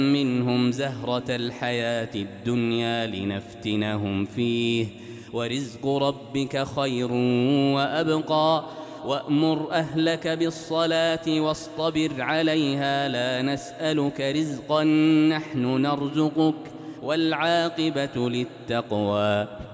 منهم زهرة الحياة الدنيا لنفتنهم فيه ورزق ربك خير وأبقى وأمر أهلك بالصلاة واصطبر عليها لا نسألك رزقا نحن نرزقك والعاقبة للتقوى